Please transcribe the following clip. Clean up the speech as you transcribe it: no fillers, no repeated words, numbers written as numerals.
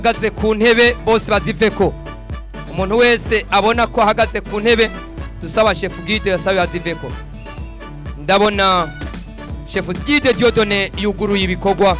ahagaze ku ntebe bose baziveko. Umuntu wese abona ko ahagaze ku ntebe dusaba chef guide yasabe baziveko. Ndabona chef guide Dieudonné yuguruye ibikorwa